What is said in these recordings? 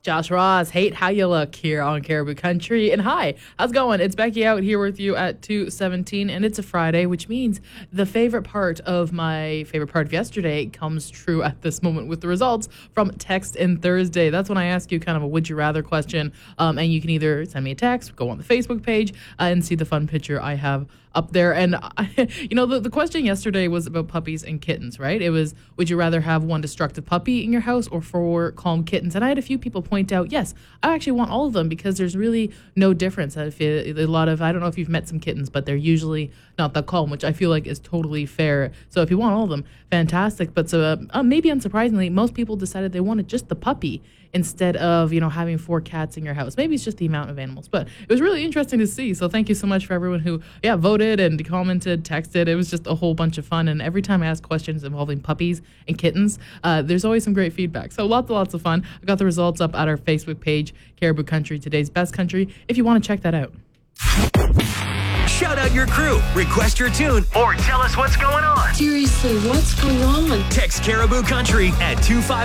Josh Ross, hate how you look here on Caribou Country. And hi, how's it going? It's Becky out here with you at 2:17, and it's a Friday, which means the favorite part of yesterday comes true at this moment with the results from Text in Thursday. That's when I ask you kind of a would you rather question, and you can either send me a text, go on the Facebook page, and see the fun picture I have up there. And the question yesterday was about puppies and kittens, right? It was, would you rather have one destructive puppy in your house or 4 calm kittens? And I had a few people point out, yes, I actually want all of them because there's really no difference. I don't know if you've met some kittens, but they're usually not that calm, which I feel like is totally fair. So if you want all of them, fantastic. But maybe unsurprisingly, most people decided they wanted just the puppy instead of, having 4 cats in your house. Maybe it's just the amount of animals, but it was really interesting to see. So thank you so much for everyone who, voted and commented, texted. It was just a whole bunch of fun. And every time I ask questions involving puppies and kittens, there's always some great feedback. So lots of fun. I got the results up at our Facebook page, Caribou Country, today's best country, if you want to check that out. Shout out your crew, request your tune, or tell us what's going on. Seriously, what's going on? Text Caribou Country at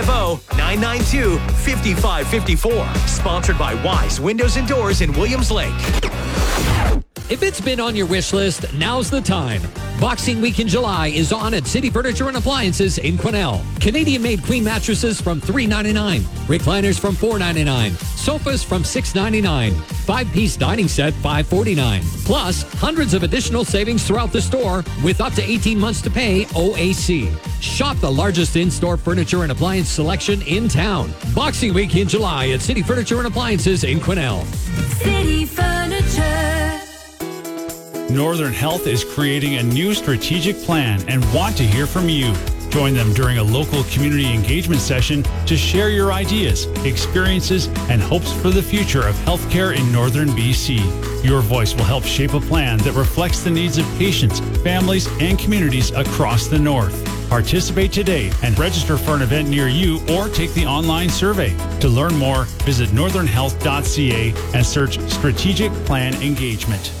250-992-5554. Sponsored by Wise Windows and Doors in Williams Lake. If it's been on your wish list, now's the time. Boxing Week in July is on at City Furniture and Appliances in Quesnel. Canadian-made queen mattresses from $399, recliners from $499, sofas from $699, 5-piece dining set $549. Plus, hundreds of additional savings throughout the store with up to 18 months to pay OAC. Shop the largest in-store furniture and appliance selection in town. Boxing Week in July at City Furniture and Appliances in Quesnel. City Furniture. Northern Health is creating a new strategic plan and want to hear from you. Join them during a local community engagement session to share your ideas, experiences, and hopes for the future of healthcare in Northern BC. Your voice will help shape a plan that reflects the needs of patients, families, and communities across the North. Participate today and register for an event near you or take the online survey. To learn more, visit northernhealth.ca and search Strategic Plan Engagement.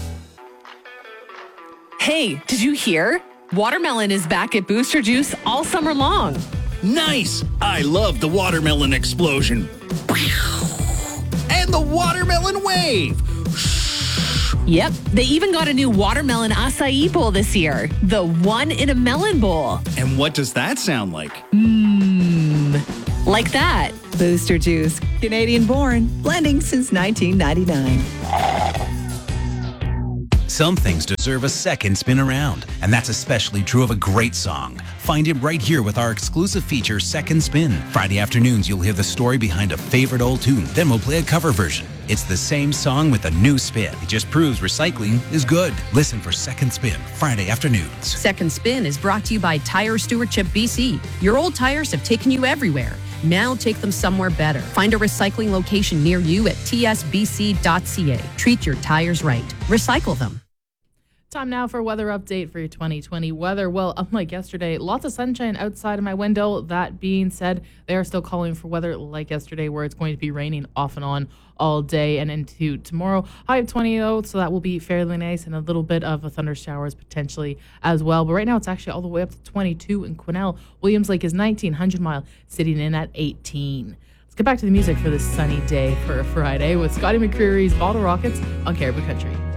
Hey, did you hear? Watermelon is back at Booster Juice all summer long. Nice! I love the watermelon explosion. And the watermelon wave. Yep, they even got a new watermelon acai bowl this year. The one in a melon bowl. And what does that sound like? Like that. Booster Juice, Canadian born, blending since 1999. Some things deserve a second spin around, and that's especially true of a great song. Find it right here with our exclusive feature, Second Spin. Friday afternoons, you'll hear the story behind a favorite old tune. Then we'll play a cover version. It's the same song with a new spin. It just proves recycling is good. Listen for Second Spin, Friday afternoons. Second Spin is brought to you by Tire Stewardship BC. Your old tires have taken you everywhere. Now take them somewhere better. Find a recycling location near you at tsbc.ca. Treat your tires right. Recycle them. Time now for a weather update for your 2020 weather. Well, unlike yesterday, lots of sunshine outside of my window. That being said, they are still calling for weather like yesterday where it's going to be raining off and on all day and into tomorrow. High of 20 though, so that will be fairly nice and a little bit of a thunder showers potentially as well. But right now it's actually all the way up to 22 in Quesnel. Williams Lake is 19, 100 Mile sitting in at 18. Let's get back to the music for this sunny day for a Friday with Scotty McCreery's Bottle Rockets on Caribou Country.